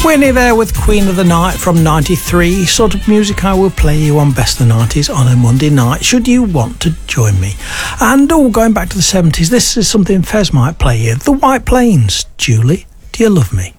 Whitney there with Queen of the Night from 93. Sort of music I will play you on Best of the 90s on a Monday night, should you want to join me. And going back to the 70s, this is something Fez might play you. The White Plains, Julie, do you love me?